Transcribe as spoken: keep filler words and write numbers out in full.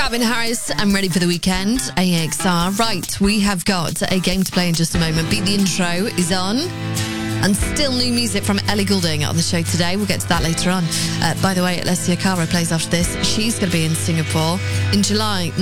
Calvin Harris, I'm ready for the weekend. A X R. Right, we have got a game to play in just a moment. Beat the Intro is on. And still new music from Ellie Goulding on the show today. We'll get to that later on. Uh, by the way, Alessia Cara plays after this. She's going to be in Singapore in July.